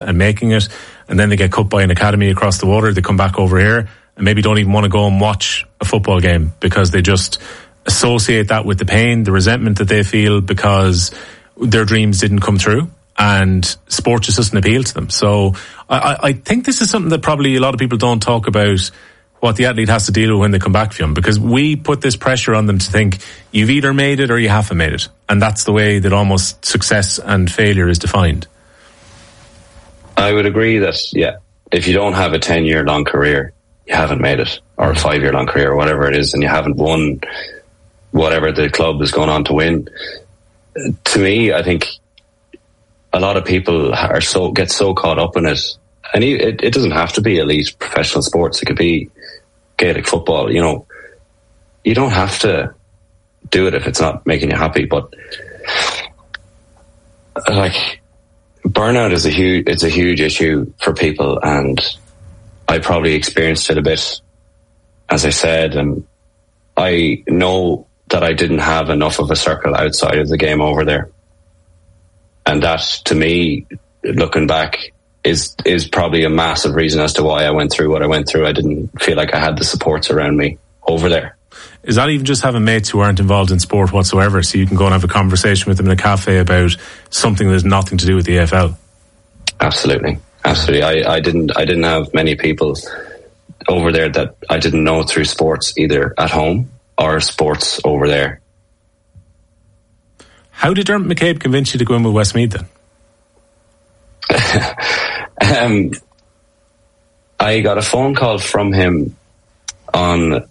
and making it, and then they get cut by an academy across the water. They come back over here and maybe don't even want to go and watch a football game because they just associate that with the pain, the resentment that they feel because their dreams didn't come through, and sport just doesn't appeal to them. So I think this is something that probably a lot of people don't talk about, what the athlete has to deal with when they come back from, because we put this pressure on them to think you've either made it or you haven't made it, and that's the way that almost success and failure is defined. I would agree that, yeah, if you don't have a 10-year long career, you haven't made it, or a 5-year long career, or whatever it is, and you haven't won whatever the club is going on to win. To me, I think a lot of people get so caught up in it, and it doesn't have to be elite professional sports. It could be Gaelic football. You know, you don't have to do it if it's not making you happy. But like, burnout is a huge issue for people, and I probably experienced it a bit, as I said, and I know that I didn't have enough of a circle outside of the game over there. And that, to me, looking back, is probably a massive reason as to why I went through what I went through. I didn't feel like I had the supports around me over there. Is that even just having mates who aren't involved in sport whatsoever, so you can go and have a conversation with them in a cafe about something that has nothing to do with the AFL? Absolutely. I didn't have many people over there that I didn't know through sports, either at home or sports over there. How did Dermot McCabe convince you to go in with Westmeath then? I got a phone call from him on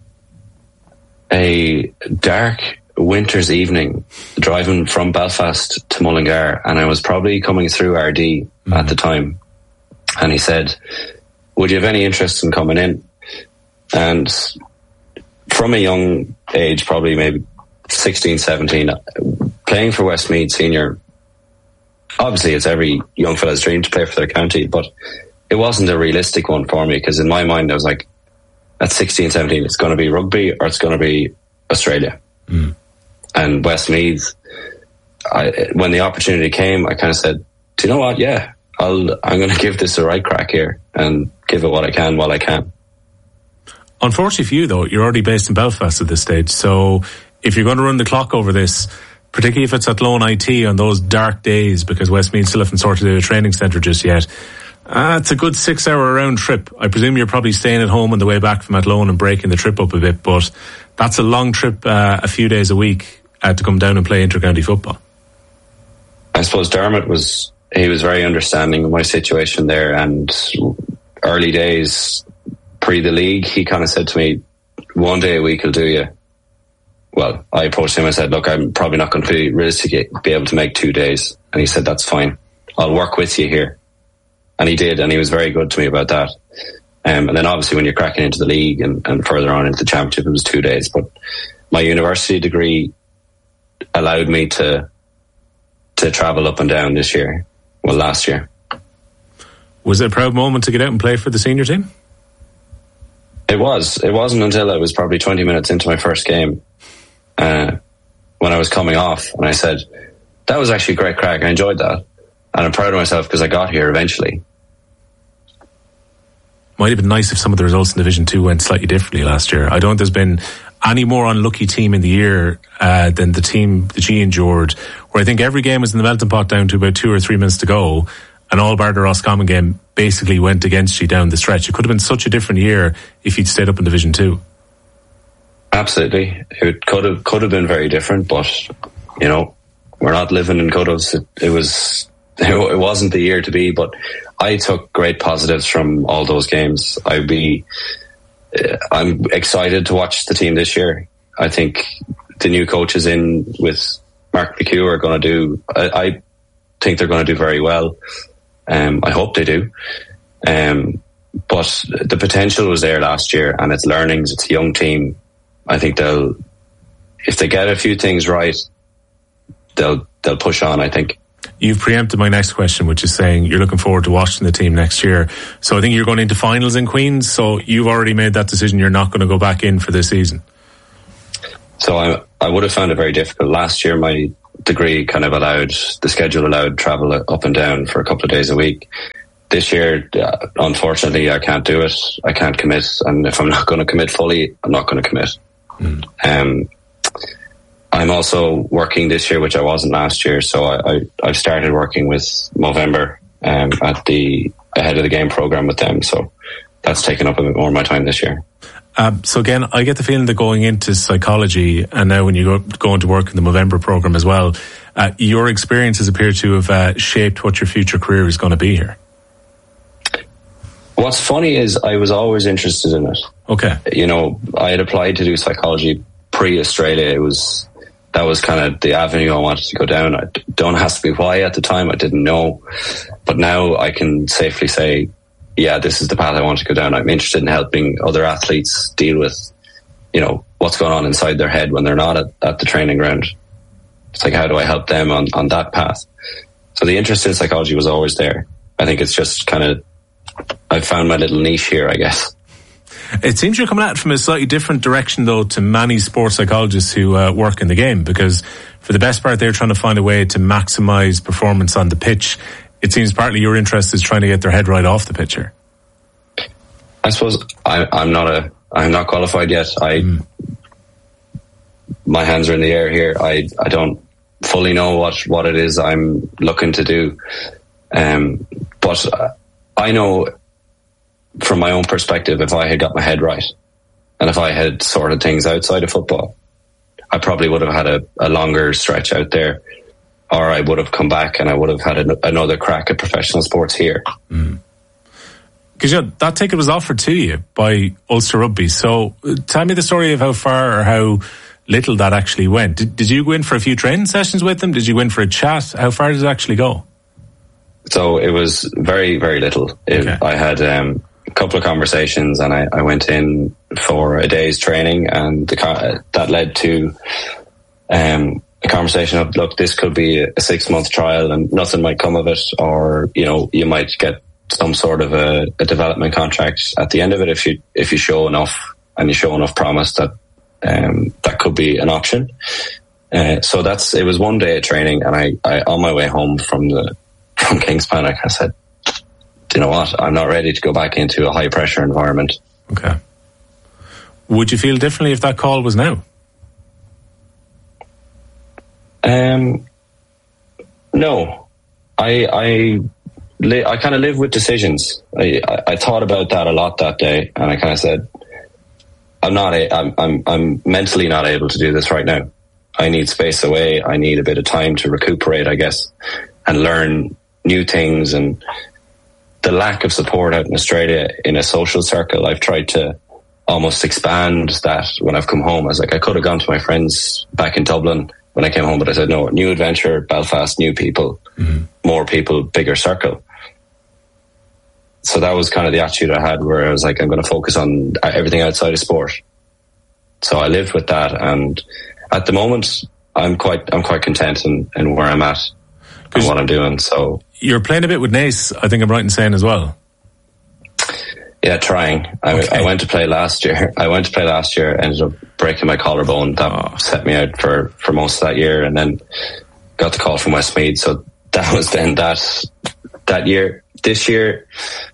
a dark winter's evening, driving from Belfast to Mullingar, and I was probably coming through RD at the time, and he said, would you have any interest in coming in? And from a young age, probably maybe 16, 17, playing for Westmeath Senior, obviously it's every young fella's dream to play for their county, but it wasn't a realistic one for me, because in my mind I was like, at 16, 17, it's going to be rugby or it's going to be Australia. And Westmeath, when the opportunity came, I kind of said, do you know what, yeah, I'm going to give this a right crack here and give it what I can while I can. Unfortunately for you, though, you're already based in Belfast at this stage, so if you're going to run the clock over this, particularly if it's at Lone IT on those dark days, because Westmeath still haven't sorted out a training centre just yet, it's a good 6-hour round trip. I presume you're probably staying at home on the way back from Athlone and breaking the trip up a bit, but that's a long trip, a few days a week to come down and play inter-county football. I suppose Dermot was very understanding of my situation there, and early days, pre the league, he kind of said to me, 1 day a week will do you. Well, I approached him and said, look, I'm probably not going to be able to make 2 days. And he said, that's fine. I'll work with you here. And he did, and he was very good to me about that. And then obviously when you're cracking into the league and further on into the championship, it was 2 days. But my university degree allowed me to travel up and down last year. Was it a proud moment to get out and play for the senior team? It was. It wasn't until I was probably 20 minutes into my first game when I was coming off, and I said, that was actually a great crack. I enjoyed that. And I'm proud of myself because I got here eventually. Might have been nice if some of the results in Division 2 went slightly differently last year. I don't think there's been any more unlucky team in the year than the team, the G endured, where I think every game was in the melting pot down to about 2 or 3 minutes to go, and all bar the Roscommon game basically went against you down the stretch. It could have been such a different year if you'd stayed up in Division 2. Absolutely. It could have been very different, but, you know, we're not living in could-haves. It wasn't the year to be, but I took great positives from all those games. I'm excited to watch the team this year. I think the new coaches in with Mark McHugh are going to do, I think they're going to do very well. I hope they do. But the potential was there last year, and it's learnings. It's a young team. I think if they get a few things right, they'll push on, I think. You've preempted my next question, which is saying you're looking forward to watching the team next year. So I think you're going into finals in Queens. So you've already made that decision. You're not going to go back in for this season. So I would have found it very difficult. Last year, my degree kind of the schedule allowed travel up and down for a couple of days a week. This year, unfortunately, I can't do it. I can't commit. And if I'm not going to commit fully, I'm not going to commit. I'm also working this year, which I wasn't last year. So I've started working with Movember at the Ahead of the Game program with them. So that's taken up a bit more of my time this year. So again, I get the feeling that going into psychology and now when you go into work in the Movember program as well, your experiences appear to have shaped what your future career is going to be here. What's funny is I was always interested in it. Okay. You know, I had applied to do psychology pre-Australia. That was kind of the avenue I wanted to go down. I don't ask me why at the time. I didn't know. But now I can safely say, yeah, this is the path I want to go down. I'm interested in helping other athletes deal with, you know, what's going on inside their head when they're not at the training ground. It's like, how do I help them on that path? So the interest in psychology was always there. I think it's just kind of, I've found my little niche here, I guess. It seems you're coming at it from a slightly different direction, though, to many sports psychologists who work in the game, because for the best part, they're trying to find a way to maximise performance on the pitch. It seems partly your interest is trying to get their head right off the pitch here. I suppose I'm not qualified yet. My hands are in the air here. I don't fully know what it is I'm looking to do, but I know. From my own perspective, if I had got my head right and if I had sorted things outside of football, I probably would have had a longer stretch out there, or I would have come back and I would have had another crack at professional sports here. Because you know, that ticket was offered to you by Ulster Rugby. So tell me the story of how far or how little that actually went. Did you go in for a few training sessions with them? Did you go in for a chat? How far did it actually go? So it was very, very little. Okay. I had a couple of conversations and I went in for a day's training, and that led to a conversation of, look, this could be a 6-month trial and nothing might come of it, or, you know, you might get some sort of a development contract at the end of it if you show enough and you show enough promise that that could be an option. So it was one day of training, and I on my way home from Kingspan, I said, you know what, I'm not ready to go back into a high pressure environment. Okay. Would you feel differently if that call was now? No. I kind of live with decisions. I thought about that a lot that day, and I kind of said, I'm mentally not able to do this right now. I need space away. I need a bit of time to recuperate, I guess, and learn new things. And the lack of support out in Australia in a social circle, I've tried to almost expand that when I've come home. I was like, I could have gone to my friends back in Dublin when I came home, but I said, no, new adventure, Belfast, new people, more people, bigger circle. So that was kind of the attitude I had, where I was like, I'm going to focus on everything outside of sport. So I lived with that, and at the moment, I'm quite content in where I'm at and what I'm doing. So you're playing a bit with Naas, I think I'm right in saying as well. Yeah, trying. I went to play last year. Ended up breaking my collarbone. That set me out for most of that year, and then got the call from Westmeath. So that was then that year. This year,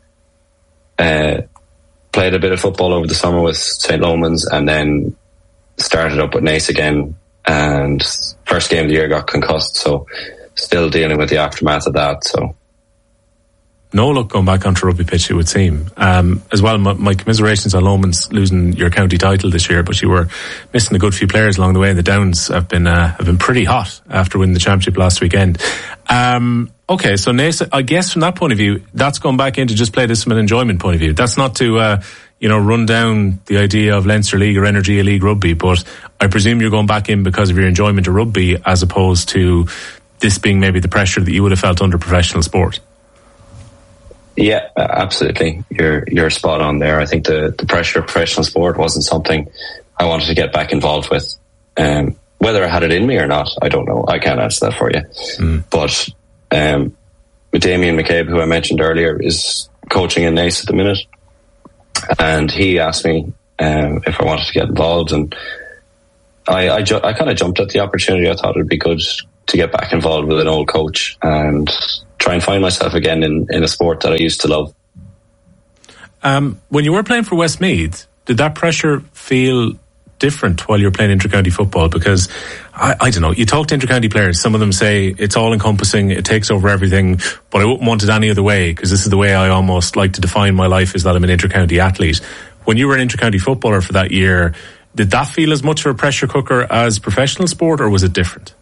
played a bit of football over the summer with St. Lomans, and then started up with Naas again. And first game of the year got concussed, so still dealing with the aftermath of that. So no luck going back onto rugby pitch, it would seem. As well, my commiserations on Lomans losing your county title this year, but you were missing a good few players along the way, and the Downs have been pretty hot after winning the championship last weekend. Okay, so Naas, I guess from that point of view, that's gone back in to just play this from an enjoyment point of view. That's not to run down the idea of Leinster League or Energy League rugby, but I presume you're going back in because of your enjoyment of rugby, as opposed to this being maybe the pressure that you would have felt under professional sport. Yeah, absolutely. You're spot on there. I think the pressure of professional sport wasn't something I wanted to get back involved with. Whether I had it in me or not, I don't know. I can't answer that for you. But Damien McCabe, who I mentioned earlier, is coaching in Naas at the minute, and he asked me if I wanted to get involved, and I kind of jumped at the opportunity. I thought it would be good get back involved with an old coach and try and find myself again in a sport that I used to love. When you were playing for Westmeath, did that pressure feel different while you're playing intercounty football? Because I don't know, you talk to intercounty players, some of them say it's all encompassing, it takes over everything, but I wouldn't want it any other way, because this is the way I almost like to define my life, is that I'm an intercounty athlete. When you were an intercounty footballer for that year, did that feel as much of a pressure cooker as professional sport, or was it different?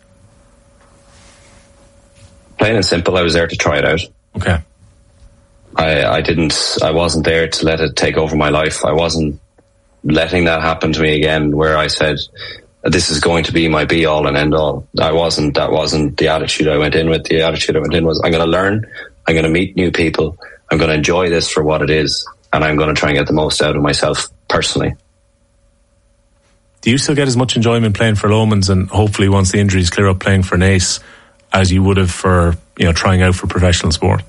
Plain and simple, I was there to try it out. Okay. I wasn't there to let it take over my life. I wasn't letting that happen to me again, where I said, this is going to be my be all and end all. That wasn't the attitude I went in with. The attitude I went in was, I'm going to learn, I'm going to meet new people, I'm going to enjoy this for what it is, and I'm going to try and get the most out of myself personally. Do you still get as much enjoyment playing for Lomans, and hopefully once the injuries clear up, playing for Naas, as you would have for, trying out for professional sport?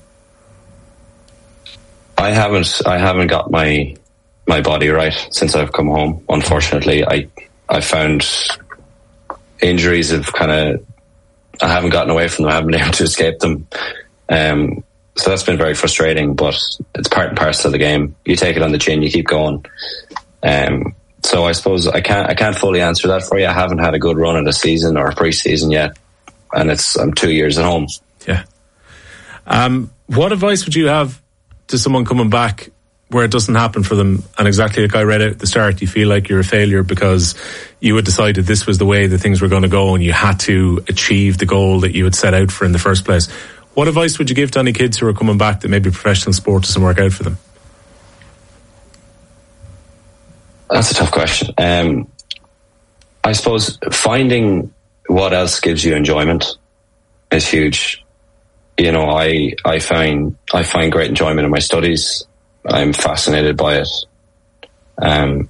I haven't got my body right since I've come home. Unfortunately, I found injuries have I haven't gotten away from them. I haven't been able to escape them. So that's been very frustrating, but it's part and parcel of the game. You take it on the chin, you keep going. So I suppose I can't fully answer that for you. I haven't had a good run of the season or pre-season yet, and I'm 2 years at home. Yeah. What advice would you have to someone coming back where it doesn't happen for them, and exactly like I read out at the start, you feel like you're a failure because you had decided this was the way that things were going to go and you had to achieve the goal that you had set out for in the first place? What advice would you give to any kids who are coming back that maybe professional sport doesn't work out for them? That's a tough question. I suppose finding what else gives you enjoyment is huge. I find great enjoyment in my studies. I'm fascinated by it. And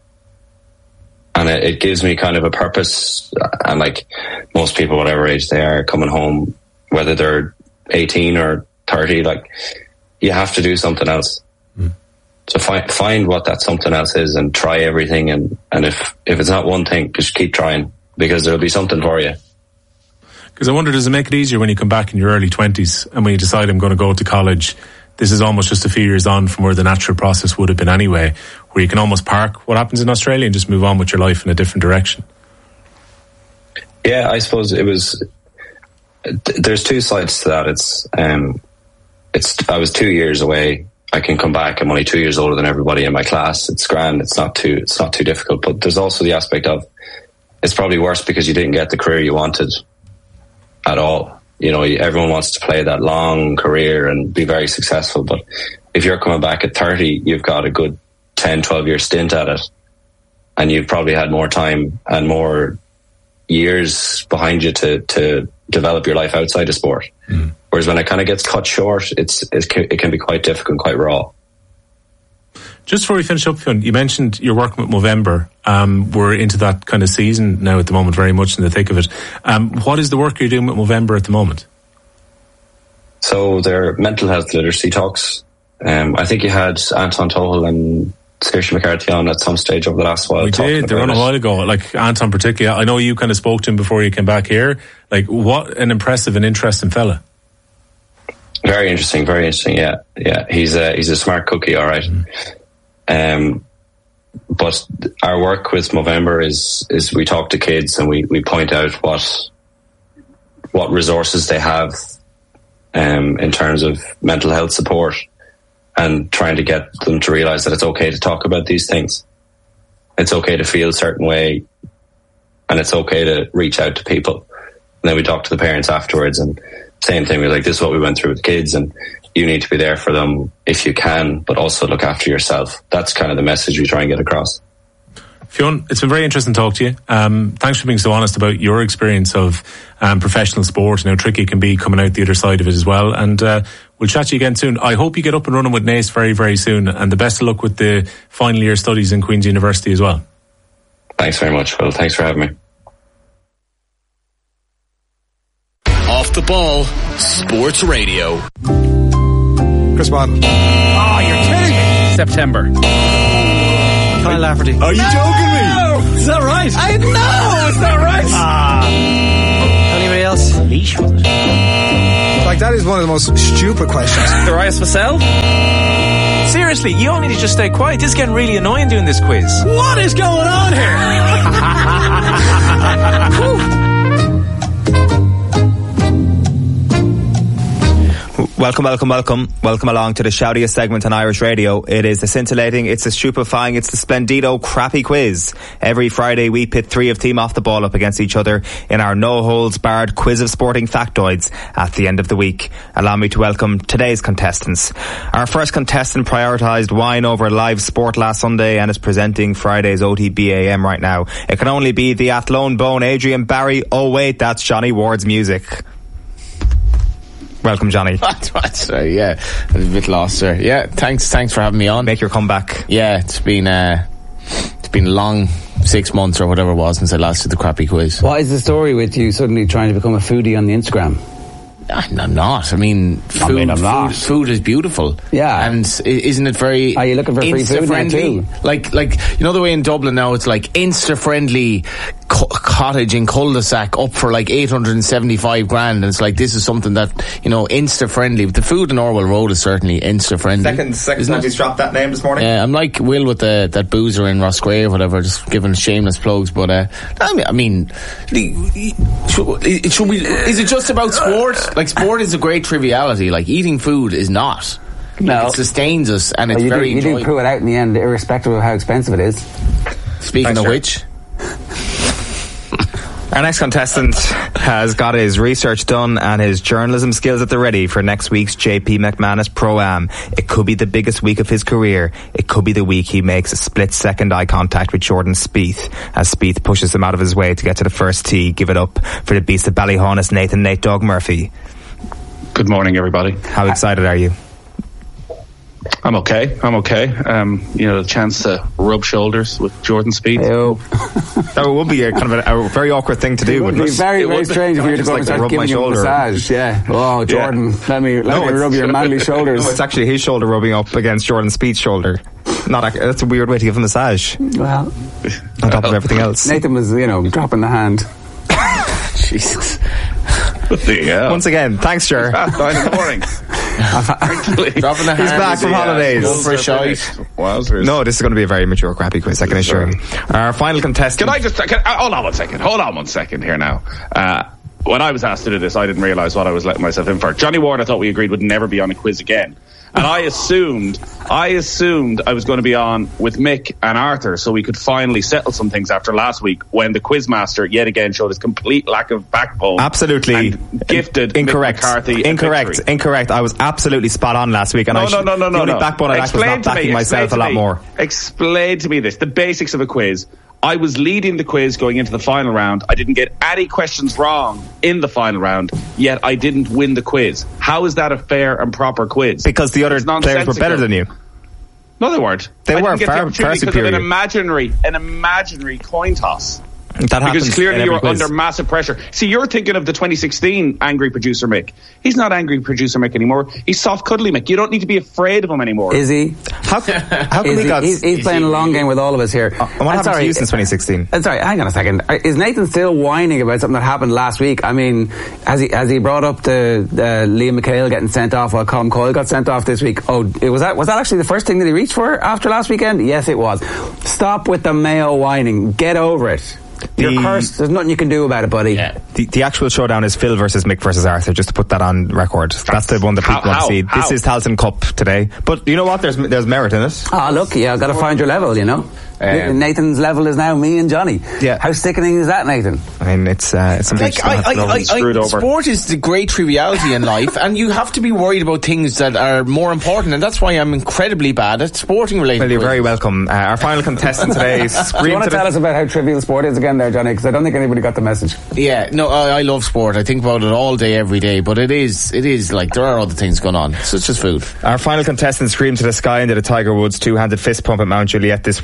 it gives me kind of a purpose. And like most people, whatever age they are, coming home, whether they're 18 or 30, like you have to do something else. So find what that something else is and try everything. And if it's not one thing, just keep trying, because there'll be something for you. Because I wonder, does it make it easier when you come back in your early 20s and when you decide I'm going to go to college? This is almost just a few years on from where the natural process would have been anyway, where you can almost park what happens in Australia and just move on with your life in a different direction. Yeah, I suppose there's two sides to that. I was 2 years away. I can come back. I'm only 2 years older than everybody in my class. It's grand. It's not too difficult. But there's also the aspect of it's probably worse because you didn't get the career you wanted at all. Everyone wants to play that long career and be very successful. But if you're coming back at 30, you've got a good 10, 12 year stint at it. And you've probably had more time and more years behind you to develop your life outside of sport. Whereas when it kind of gets cut short, it can be quite difficult and quite raw. Just before we finish up, Fionn, you mentioned you're working with Movember. We're into that kind of season now at the moment, very much in the thick of it. What is the work you're doing with Movember at the moment? So they're mental health literacy talks. I think you had Anton Tohel and Saoirse McCarthy on at some stage over the last while. We did. They were on a while ago. Like Anton particularly. I know you kind of spoke to him before you came back here. Like, what an impressive and interesting fella. Very interesting. Yeah. He's a smart cookie, all right. But our work with Movember is we talk to kids and we point out what resources they have in terms of mental health support, and trying to get them to realize that it's okay to talk about these things. It's okay to feel a certain way, and it's okay to reach out to people. And then we talk to the parents afterwards, and same thing. We're like, this is what we went through with kids, and you need to be there for them if you can, but also look after yourself. That's kind of the message we try and get across. Fionn, it's been very interesting to talk to you. Thanks for being so honest about your experience of professional sport and how tricky it can be coming out the other side of it as well. And we'll chat to you again soon. I hope you get up and running with Naas very, very soon. And the best of luck with the final year studies in Queen's University as well. Thanks very much, Will. Thanks for having me. Off the Ball Sports Radio. Chris Martin. Oh, you're kidding me. September. Kyle Lafferty. Are you joking me? Is that right? I know, it's not right. Anybody else? Laois, was it? Like, that is one of the most stupid questions. Darius Vassell? Seriously, you all need to just stay quiet. This is getting really annoying doing this quiz. What is going on here? Welcome along to the shoutiest segment on Irish radio. It is the scintillating, it's the stupefying, it's the splendido crappy quiz. Every Friday we pit three of Team Off the Ball up against each other in our no-holds-barred quiz of sporting factoids at the end of the week. Allow me to welcome today's contestants. Our first contestant prioritised wine over live sport last Sunday and is presenting Friday's OTBAM right now. It can only be the Athlone Bone Adrian Barry. Oh wait, that's Johnny Ward's music. Welcome, Johnny. Yeah, I was a bit lost there. Yeah, thanks for having me on. Make your comeback. Yeah, it's been a long 6 months or whatever it was since I last did the crappy quiz. What is the story with you suddenly trying to become a foodie on the Instagram? I'm not. I mean, food is beautiful. Yeah. And isn't it very... Are you looking for free food now too? Like, you know the way in Dublin now it's like Insta-friendly cottage in cul-de-sac up for like 875 grand, and it's like, this is something that, you know, Insta-friendly. The food in Orwell Road is certainly Insta-friendly. Second time he's dropped that name this morning. Yeah, I'm like Will with that boozer in Roscrea or whatever, just giving shameless plugs. But I mean, should we? Is it just about sport? Like, sport is a great triviality. Like, eating food is not. No, like, it sustains us, and it's very enjoyable. You do poo it out in the end, irrespective of how expensive it is. Speaking of which. Our next contestant has got his research done and his journalism skills at the ready for next week's JP McManus Pro-Am. It could be the biggest week of his career. It could be the week he makes a split-second eye contact with Jordan Spieth as Spieth pushes him out of his way to get to the first tee. Give it up for the beast of Ballyhaunis, Nate Dog Murphy. Good morning, everybody. How excited are you? I'm okay. You know, the chance to rub shoulders with Jordan Spieth. That would be a kind of a very awkward thing to do. It would be very strange if you were to go and start giving him a massage. Yeah. Oh, Jordan, let me rub your manly shoulders. No, it's actually his shoulder rubbing up against Jordan Spieth's shoulder. That's a weird way to give him a massage. Well, on top of everything else. Nathan was, dropping the hand. Jesus. Yeah. Once again, thanks, Ger. 9 in the morning. Dropping the hand. He's back from holidays. No, this is going to be a very mature, crappy quiz, I can assure you. Our final contestant. Hold on one second here now. When I was asked to do this, I didn't realise what I was letting myself in for. Johnny Ward, I thought we agreed, would never be on a quiz again. And I assumed I was going to be on with Mick and Arthur so we could finally settle some things after last week when the quizmaster yet again showed his complete lack of backbone. Absolutely. And gifted Incorrect. Mick McCarthy Incorrect. I was absolutely spot on last week. And no. The only backbone I lacked was not backing myself a lot more. Explain to me this. The basics of a quiz. I was leading the quiz going into the final round. I didn't get any questions wrong in the final round, yet I didn't win the quiz. How is that a fair and proper quiz? Because the other players were better than you. No, they weren't. They were far superior. An imaginary coin toss. That happens because clearly in every you're quiz. under massive pressure. See, you're thinking of the 2016 angry producer Mick. He's not angry producer Mick anymore. He's soft cuddly Mick. You don't need to be afraid of him anymore. Is he? How come we got? He's playing a long game with all of us here. What happened to you since 2016? Sorry, hang on a second. Is Nathan still whining about something that happened last week? I mean, has he brought up the Liam McHale getting sent off while Colm Coyle got sent off this week? Oh, was that actually the first thing that he reached for after last weekend? Yes, it was. Stop with the Mayo whining. Get over it. You're cursed. There's nothing you can do about it, buddy. Yeah. The actual showdown is Phil versus Mick versus Arthur, just to put that on record. That's the one that people want to see. This is Tailteann Cup today. But you know what? There's merit in it. Oh, look, I've got to find your level, you know. Nathan's level is now me and Johnny. Yeah. How sickening is that, Nathan? I mean, it's something screwed over. Sport is the great triviality in life, and you have to be worried about things that are more important, and that's why I'm incredibly bad at sporting related. Well, you're very welcome. Our final contestant today is Do you want to tell us about how trivial sport is again there, Johnny? Because I don't think anybody got the message. Yeah, no, I love sport. I think about it all day, every day, but it is like there are other things going on. So it's just food. Our final contestant screamed to the sky into the Tiger Woods two-handed fist pump at Mount Juliet this week after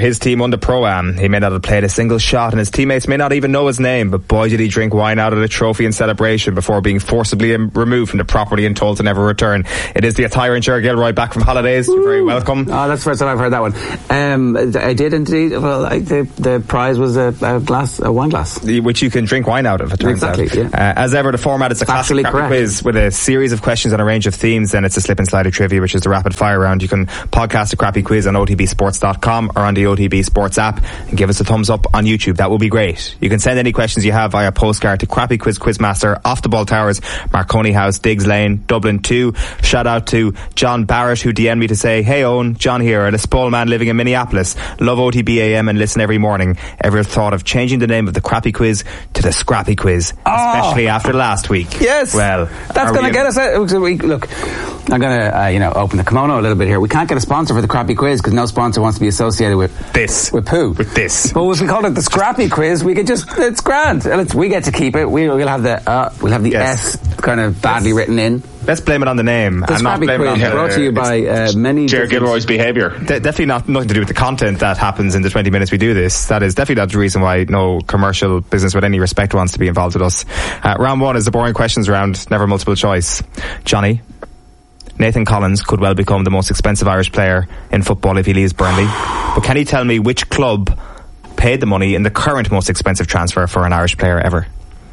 his team won the Pro-Am. He may not have played a single shot and his teammates may not even know his name, but boy did he drink wine out of the trophy in celebration before being forcibly removed from the property and told to never return. It is the tyrant Ger Gilroy back from holidays. You're very welcome. Oh, that's the first time I've heard that one. I did indeed. Well, the prize was a wine glass. Which you can drink wine out of, it turns out. Exactly, yeah. As ever, the format is a classic crappy quiz with a series of questions on a range of themes. Then it's a slip and slide of trivia, which is the rapid fire round. You can podcast the crappy quiz on otbsports.com or on the OTB Sports app and give us a thumbs up on YouTube. That would be great. You can send any questions you have via postcard to Crappy Quiz Quizmaster, Off the Ball Towers, Marconi House, Diggs Lane, Dublin 2. Shout out to John Barrett, who DM'd me to say, "Hey Owen, John here, a Lispol man living in Minneapolis. Love OTB AM and listen every morning. Ever thought of changing the name of the Crappy Quiz to the Scrappy Quiz, especially after last week?" Yes. Well, that's going to get us out. Look, I'm going to open the kimono a little bit here. We can't get a sponsor for the Crappy Quiz because no sponsor wants to be associated with this, with poo, with this. But if we call it the Scrappy Quiz, we could it's grand. We get to keep it. We'll have the yes. S kind of badly written in. Let's blame it on the name. The Scrappy Quiz brought to you by many Ger Gilroy's behaviour. Definitely nothing to do with the content that happens in the 20 minutes we do this. That is definitely not the reason why no commercial business with any respect wants to be involved with us. Round one is the boring questions round, never multiple choice. Johnny, Nathan Collins could well become the most expensive Irish player in football if he leaves Burnley. But can he tell me which club paid the money in the current most expensive transfer for an Irish player ever?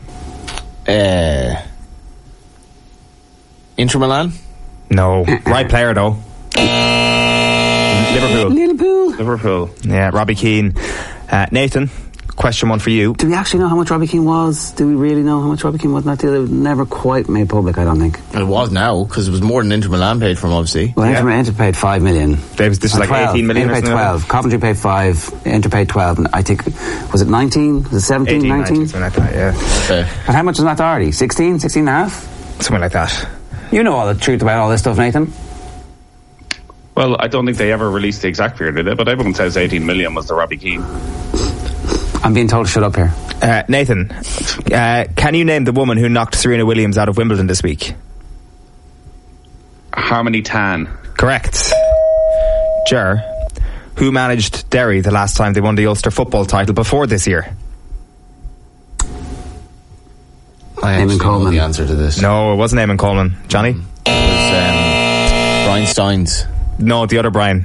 Inter Milan? No. Right player though. Liverpool. Yeah, Robbie Keane. Nathan, question one for you. Do we actually know how much Robbie Keane was? Do we really know how much Robbie Keane was? Not till it was never quite made public, I don't think. It was now, because it was more than Inter Milan paid from, obviously. Well, Inter paid 5 million. This is like 12. 18 million. Inter paid 12. Coventry paid 5. Inter paid 12. And I think, was it 19? Was it 17? 18, 19? something like that, yeah. Okay. And how much was Matt Doherty? 16? 16 and a half? Something like that. You know all the truth about all this stuff, Nathan. Well, I don't think they ever released the exact figure, did they? But everyone says 18 million was the Robbie Keane. I'm being told to shut up here. Nathan, can you name the woman who knocked Serena Williams out of Wimbledon this week? Harmony Tan. Correct. Ger, who managed Derry the last time they won the Ulster football title before this year? I actually know the answer to this. No, it wasn't Eamon Coleman. Johnny? It was Brian Steins. No, the other Brian.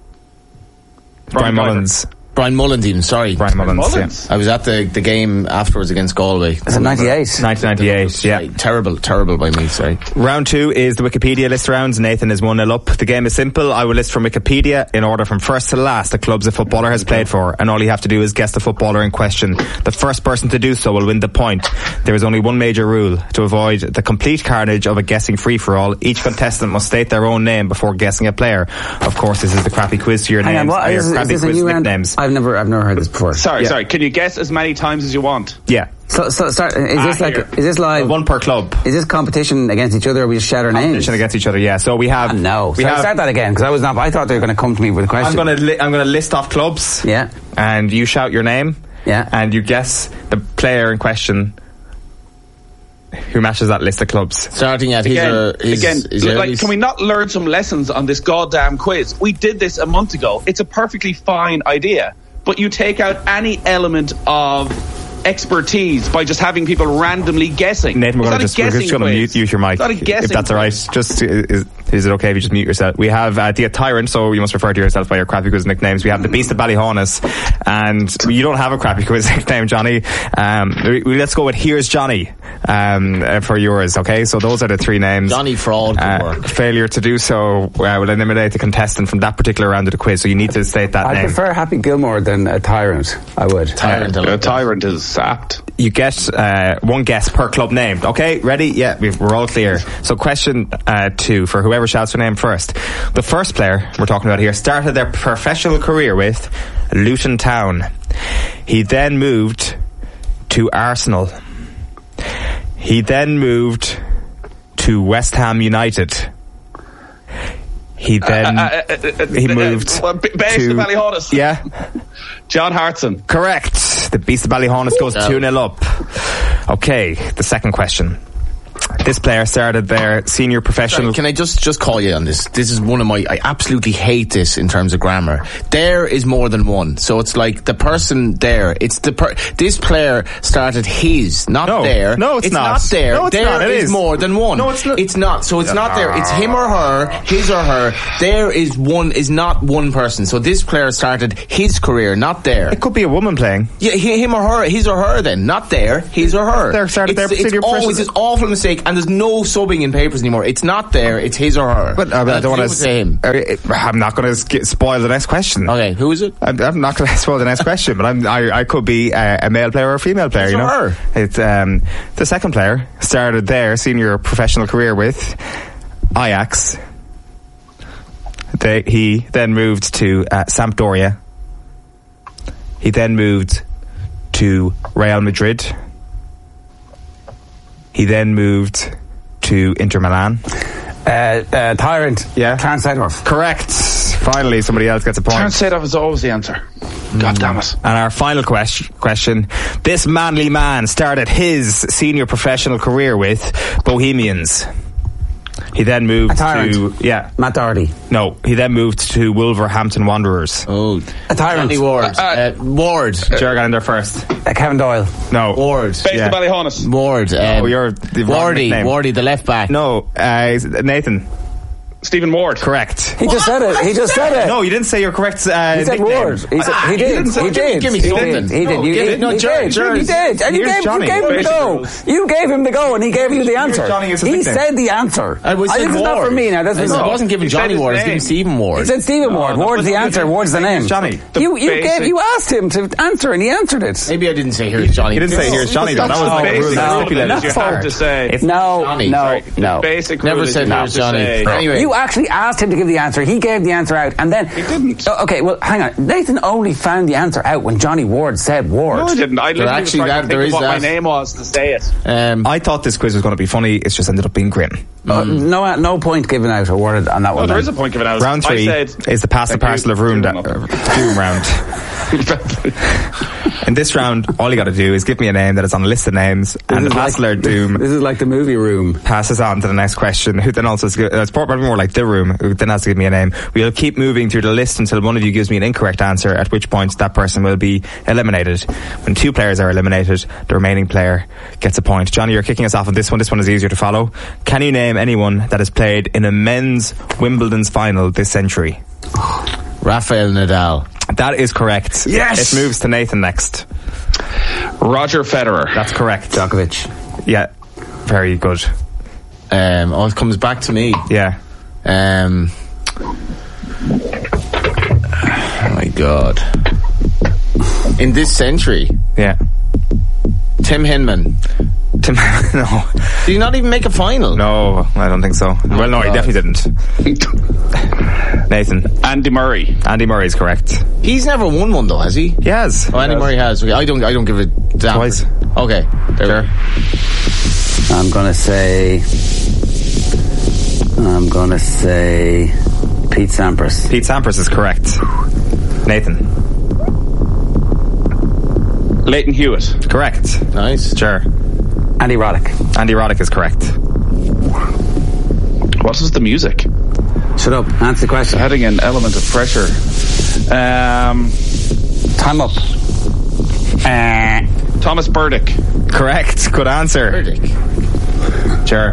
Brian Mullins. Brian Mullins even, sorry. Brian Mullins. Yeah. I was at the game afterwards against Galway. Is it 98? 1998, yeah. Terrible by me, sorry. Round two is the Wikipedia list rounds. Nathan is 1-0 up. The game is simple. I will list from Wikipedia in order from first to last the clubs a footballer has played for, and all you have to do is guess the footballer in question. The first person to do so will win the point. There is only one major rule. To avoid the complete carnage of a guessing free-for-all, each contestant must state their own name before guessing a player. Of course, this is the crappy quiz to your names. Your crappy quiz nicknames. I've never heard this before. Sorry. Can you guess as many times as you want? Yeah. So start. Is this like one per club? Is this competition against each other, or we just shout our names? Competition against each other. Yeah. So we have. Start that again, because I thought they were going to come to me with a question. I'm going to list off clubs. Yeah. And you shout your name. Yeah. And you guess the player in question who matches that list of clubs. Starting at his can we not learn some lessons on this goddamn quiz? We did this a month ago. It's a perfectly fine idea, but you take out any element of expertise by just having people randomly guessing. Nathan, we're just going to mute your mic, if that's all right. Just is it okay if you just mute yourself? We have the Tyrant, so you must refer to yourself by your crappy quiz nicknames. We have the Beast of Ballyhaunis, and you don't have a crappy quiz nickname, Johnny. Let's go with Here's Johnny for yours. Okay, so those are the three names. Johnny Fraud could work. Failure to do so will eliminate the contestant from that particular round of the quiz, so you need to state that name. I prefer Happy Gilmore than a Tyrant. I would. Tyrant is sapped. You get one guess per club named. Okay, ready? Yeah, we're all clear. So question 2 for whoever shouts their name first. The first player we're talking about here started their professional career with Luton Town. He then moved to Arsenal. He then moved to West Ham United. He then he moved to Ballyhaunis. Yeah. John Hartson. Correct. The Beast of Ballyhaunis goes 2-0 up. Okay, the second question. This player started their senior professional... Can I just call you on this? This is one of my... I absolutely hate this in terms of grammar. There is more than one. So it's like the person there. It's this player started his, not there. No, it's not. Not there. No, it's there not. It is is more than one. No, it's not. It's not. So it's not there. It's him or her, his or her. There is one, is not one person. So this player started his career, not there. It could be a woman playing. Yeah, him or her, his or her then. Not there, his or her. They're started their It's always this awful mistake, and there's no subbing in papers anymore. It's not there, it's his or her. But I don't want to say him. I'm not going to spoil the next question. Okay, who is it? I'm not going to spoil the next question, but I could be a male player or a female player. His you know, or her. It's the second player started their senior professional career with Ajax. He then moved to Sampdoria. He then moved to Real Madrid. He then moved to Inter Milan. Tyrant. Yeah. Clarence Seedorf. Correct. Finally, somebody else gets a point. Clarence Seedorf is always the answer. God damn it. And our final question. This manly man started his senior professional career with Bohemians. He then moved to... Yeah. Matt Doherty. No, he then moved to Wolverhampton Wanderers. Oh. A Tyrant. Johnny Ward. Ward. Jared got in there first. Kevin Doyle. No. Ward. Based in Ballyhonus. Ward. You're the wrong nickname. Wardy, the left back. No, Nathan. Stephen Ward. Correct. He just said it. He just said it. No, you didn't say your correct He said nickname. Ward. He did. He did. Give me something. He did. You did. No, He did. Jared. He did. And you gave him the go. You gave him the go, and he gave you the answer. He said the answer. This is not for me now. This is I wasn't giving Johnny Ward. I was giving Stephen Ward. He said Stephen Ward. Ward's the answer. Ward's the name. Johnny. You asked him to answer, and he answered it. Maybe I didn't say here's Johnny. He didn't say here's Johnny. That was like a rule that stipulated. You have to say. No. Basic Never rule is said you have here's to Johnny. say. Anyway. You actually asked him to give the answer. He gave the answer out, and then he didn't. Okay, well, hang on. Nathan only found the answer out when Johnny Ward said Ward. No, I didn't. I literally was trying to think of what my name was to say it. I thought this quiz was going to be funny. It's just ended up being grim. No point given out or worded on that one. There is a point given out. Round 3 is the pass the parcel of Doom round. In this round, all you got to do is give me a name that is on a list of names, and the Passler Doom. This is like the movie Room. Passes on to the next question, who then also it's probably more like The Room, who then has to give me a name. We'll keep moving through the list until one of you gives me an incorrect answer, at which point that person will be eliminated. When 2 players are eliminated, the remaining player gets a point. Johnny, you're kicking us off on this one. This one is easier to follow. Can you name anyone that has played in a men's Wimbledon's final this century? Rafael Nadal. That is correct. Yes! It moves to Nathan next. Roger Federer. That's correct. Djokovic. Yeah. Very good. It comes back to me. Yeah. Oh my God. In this century. Yeah. Tim Hinman. No. Did he not even make a final? No, I don't think so. Well, no, he definitely didn't. Nathan. Andy Murray. Andy Murray is correct. He's never won one though, has he? He has. Oh, Andy Murray has. Okay, I don't give a damn. Twice. Okay. There. I'm gonna say Pete Sampras. Pete Sampras is correct. Nathan. Leighton Hewitt. Correct. Nice. Sure. Andy Roddick. Andy Roddick is correct. What is the music? Shut up. Answer the question. Adding an element of pressure. Time up. Thomas Burdick. Correct. Good answer. Burdick. Sure.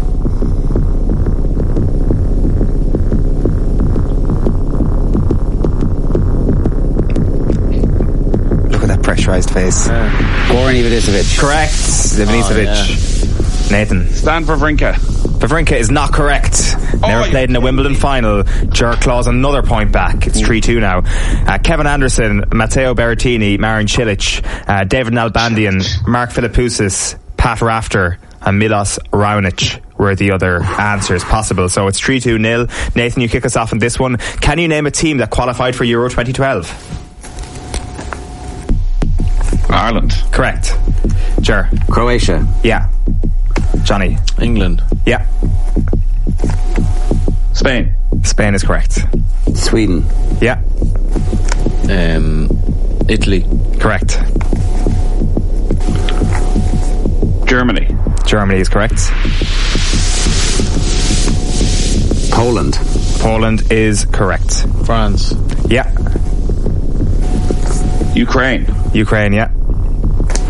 Look at that pressurized face. Goran Ivanisevic. Correct. Ivanisevic. Nathan. Stan Wawrinka. Wawrinka is not correct. Never played in a Wimbledon final. Ger claws another point back. It's 3-2 now. Kevin Anderson, Matteo Berrettini, Marin Cilic, David Nalbandian, Mark Philippoussis, Pat Rafter, and Milos Raonic were the other answers possible. So it's 3-2-0. Nathan, you kick us off on this one. Can you name a team that qualified for Euro 2012? Ireland. Correct. Ger. Croatia. Yeah. Johnny. England. Yeah. Spain. Spain is correct. Sweden. Yeah. Italy. Correct. Germany. Germany is correct. Poland. Poland is correct. France. Yeah. Ukraine. Ukraine, yeah.